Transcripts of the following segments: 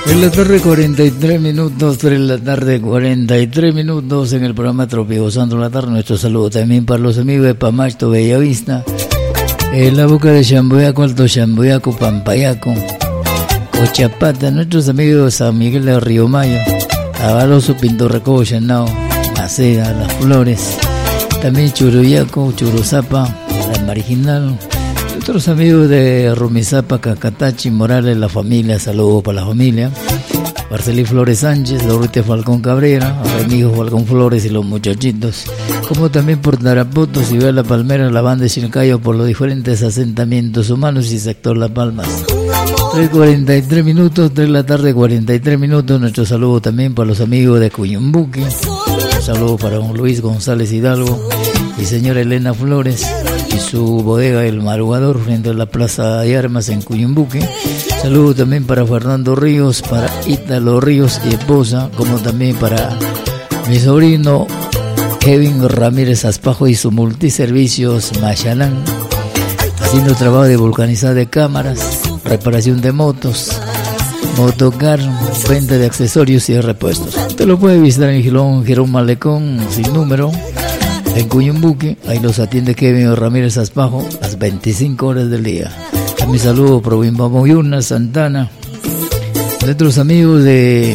En la tarde 43 minutos, 3 de la tarde 43 minutos en el programa Tropigozando la tarde. Nuestro saludo también para los amigos de Pamacho, Bellavista, la boca de Chamboyaco, Alto Chamboyaco, Pampayaco, Cochapata, nuestros amigos de San Miguel de Río Mayo, Avaloso, Pinto Recobo, Chanao, Maceda, Las Flores, también Churuyaco, Churuzapa, La Marginal. Otros amigos de Rumizapa, Cacatachi, Morales, la familia, saludos para la familia. Marcelí Flores Sánchez, Dorite Falcón Cabrera, Remigio Falcón Flores y los muchachitos. Como también por Tarapoto, Ciudad La Palmera, la banda de Chilcayo, por los diferentes asentamientos humanos y sector Las Palmas. 3:43 minutos, 3 de la tarde, 43 minutos. Nuestro saludo también para los amigos de Cuyumbuque. Un saludo para don Luis González Hidalgo y señora Elena Flores y su bodega El Marugador frente a la Plaza de Armas en Cuyumbuque. Saludo también para Fernando Ríos, para Ítalo Ríos y esposa, como también para mi sobrino Kevin Ramírez Aspajo y su multiservicios Machalán, haciendo trabajo de vulcanizar de cámaras, reparación de motos, motocar, venta de accesorios y de repuestos. Usted lo puede visitar en Girón Malecón sin número, en Cuyumbuque. Ahí los atiende Kevin Ramírez Aspajo las 25 horas del día. A mi saludo Provincia Moyuna, Santana, nuestros amigos de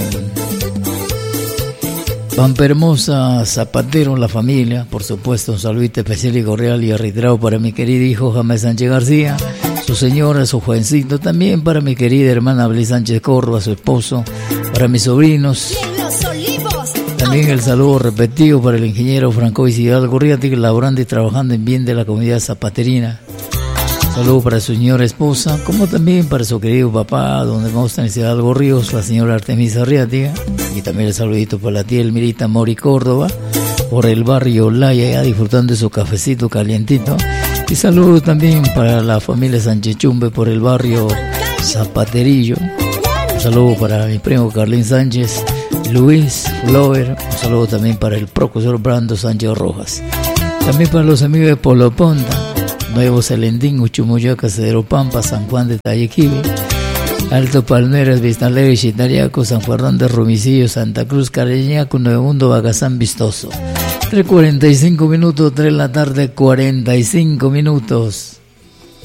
Pampa Hermosa, Zapatero, la familia, por supuesto, un saludito especial y cordial y arbitrado para mi querido hijo James Sánchez García, su señora, su jovencito, también para mi querida hermana Blis Sánchez Córdoba, su esposo, para mis sobrinos. También el saludo repetido para el ingeniero Franco Hidalgo Riati, laborando y trabajando en bien de la comunidad zapaterina. Saludo para su señora esposa, como también para su querido papá, donde vamos a Hidalgo Ríos, la señora Artemisa Riati. Y también el saludito para la tía Elmirita Mori Córdoba, por el barrio Laya, ya disfrutando de su cafecito calientito. Y saludo también para la familia Sánchez Chumbe por el barrio Zapaterillo. Un saludo para mi primo Carlín Sánchez, Luis Flower. Un saludo también para el profesor Brando Sánchez Rojas. También para los amigos de Poloponda, Nuevo Celendín, Uchumuyaca, Cedro Pampa, San Juan de Tayequibi, Alto Palmeras, Vistalegre, Chitariaco, San Fernando de Rumicillo, Santa Cruz, Careñaco, Nuevo Mundo, Bagazán, Vistoso. 3:45 minutos, 3 de la tarde, 45 minutos.